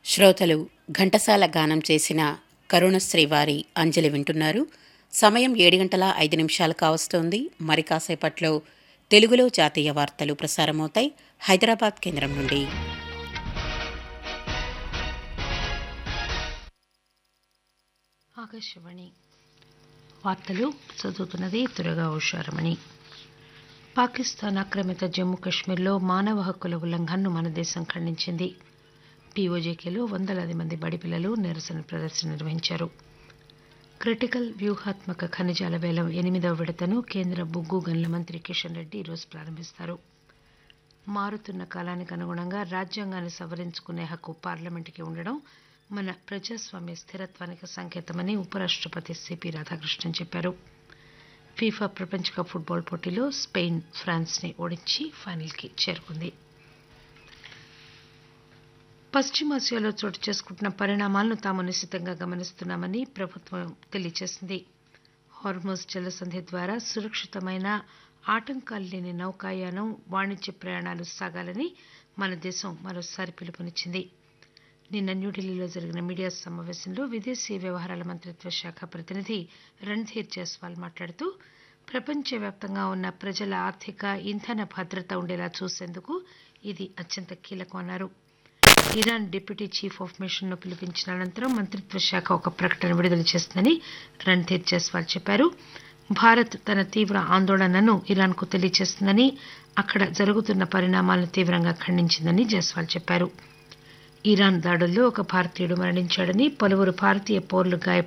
శ్రోతలు ఘంటసాల గానం చేసిన కరుణశ్రీ వారి అంజలి వింటున్నారు. సమయం 7 గంటల 5 నిమిషాలు కావస్తోంది. మరి కాసేపట్లో తెలుగులో జాతీయ వార్తలు ప్రసారమవుతాయి హైదరాబాద్ కేంద్రం నుండి. ఆకాశవాణి వార్తలు చదువుతున్నది తురగా ఉషారమణి. పాకిస్తాన్ ఆక్రమిత జమ్మూ కశ్మీర్లో మానవ హక్కుల ఉల్లంఘనను మన దేశం ఖండించింది. పీఓజేకేలో వందలాది మంది బడిపిల్లలు నిరసన ప్రదర్శన నిర్వహించారు. క్రిటికల్ వ్యూహాత్మక ఖనిజాల వేలం 8వ విడతను కేంద్ర బొగ్గు గనుల మంత్రి కిషన్ రెడ్డి ఈరోజు ప్రారంభిస్తారు. మారుతున్న కాలానికి అనుగుణంగా రాజ్యాంగాన్ని సవరించుకునే హక్కు పార్లమెంటుకి ఉండడం మన ప్రజాస్వామ్య స్థిరత్వానికి సంకేతమని ఉపరాష్టపతి సిపి రాధాకృష్ణన్ చెప్పారు. ఫీఫా ప్రపంచ కప్ ఫుట్బాల్ పోటీలో స్పెయిన్ ఫ్రాన్స్ ని ఓడించి ఫైనల్కి చేరుకుంది. పశ్చిమాసియాలో చోటు చేసుకుంటున్న పరిణామాలను తాము నిశితంగా గమనిస్తున్నామని ప్రభుత్వం తెలియజేసింది. హార్మోజ్ జలసంధి ద్వారా సురక్షితమైన ఆటంకాలు లేని నౌకాయానం, వాణిజ్య ప్రయాణాలు సాగాలని మన దేశం మరోసారి పిలుపునిచ్చింది. నిన్న న్యూఢిల్లీలో జరిగిన మీడియా సమావేశంలో విదేశీ వ్యవహారాల మంత్రిత్వ శాఖ ప్రతినిధి రణ్ధీర్ జైస్వాల్ మాట్లాడుతూ, ప్రపంచవ్యాప్తంగా ఉన్న ప్రజల ఆర్థిక, ఇంధన భద్రత ఉండేలా చూసేందుకు ఇది అత్యంత కీలకమన్నారు. Iran deputy chief of mission ను పిలిపించిన అనంతరం మంత్రిత్వ శాఖ ఒక ప్రకటన విడుదల చేసిందని రణ్ధీర్ జైస్వాల్ చెప్పారు. భారత్ తన తీవ్ర ఆందోళనను ఇరాన్కు తెలియజేస్తుందని, అక్కడ జరుగుతున్న పరిణామాలను తీవ్రంగా ఖండించిందని జైస్వాల్ చెప్పారు. ఇరాన్ దాడుల్లో ఒక భారతీయుడు మరణించాడని, పలువురు భారతీయ పౌరులు